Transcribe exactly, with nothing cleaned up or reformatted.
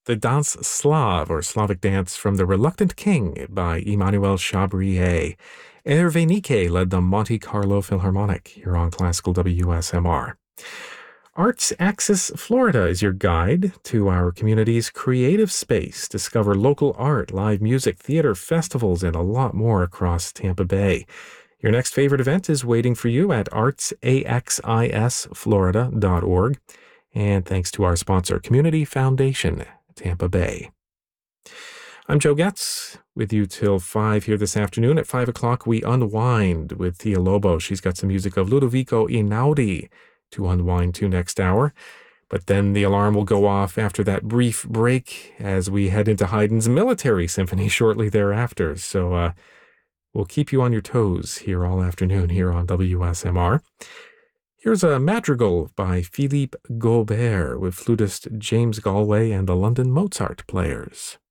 the Danse Slave, or Slavic dance from The Reluctant King by Emmanuel Chabrier. Hervé Niquet led the Monte Carlo Philharmonic here on Classical W S M R. Arts Axis Florida is your guide to our community's creative space. Discover local art, live music, theater, festivals, and a lot more across Tampa Bay. Your next favorite event is waiting for you at arts axis florida dot org. And thanks to our sponsor, Community Foundation, Tampa Bay. I'm Joe Getz, with you till five here this afternoon. At five o'clock, we unwind with Tia Lobo. She's got some music of Ludovico Einaudi to unwind to next hour. But then the alarm will go off after that brief break as we head into Haydn's Military Symphony shortly thereafter. So uh, we'll keep you on your toes here all afternoon here on W S M R. Here's a madrigal by Philippe Gaubert with flutist James Galway and the London Mozart Players.